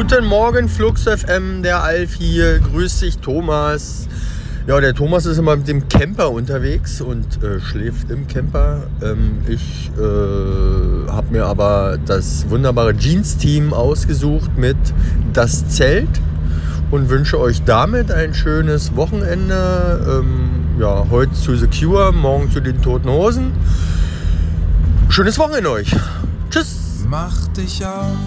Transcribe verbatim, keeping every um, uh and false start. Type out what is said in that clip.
Guten Morgen, Flux F M, der Alf hier. Grüß dich, Thomas. Ja, der Thomas ist immer mit dem Camper unterwegs und äh, schläft im Camper. Ähm, ich äh, habe mir aber das wunderbare Jeans-Team ausgesucht mit Das Zelt und wünsche euch damit ein schönes Wochenende. Ähm, ja, heute zu The Cure, morgen zu den Toten Hosen. Schönes Wochenende euch. Tschüss. Mach dich auf.